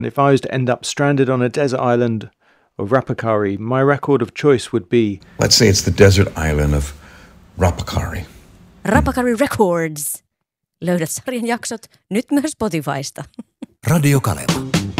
If I was to end up stranded on a desert island of Rapakari, my record of choice would be... Let's say it's the desert island of Rapakari. Rapakari Records. Löydät sarjan jaksot nyt myös Spotifysta. Radio Kaleva.